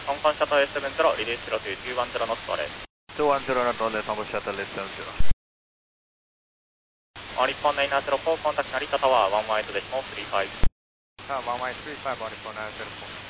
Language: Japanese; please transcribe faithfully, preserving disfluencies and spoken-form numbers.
香港シャトル エスセブンゼロ、リリースしろというにじゅういちノットです。 にじゅういちノットで香港シャトル エスセブンゼロ。 日本ナインゼロフォー、コンタクト成田タワー、いちいちデシモスリーファイブ。 さあ、いちいちさんご、日本ナインゼロフォー。